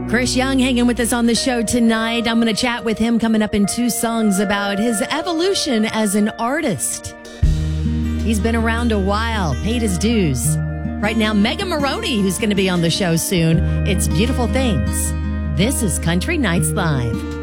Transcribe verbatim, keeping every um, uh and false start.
Chris Young hanging with us on the show tonight. I'm going to chat with him coming up in two songs about his evolution as an artist. He's been around a while, paid his dues. Right now, Megan Moroney, who's going to be on the show soon. It's Beautiful Things. This is Country Nights Live.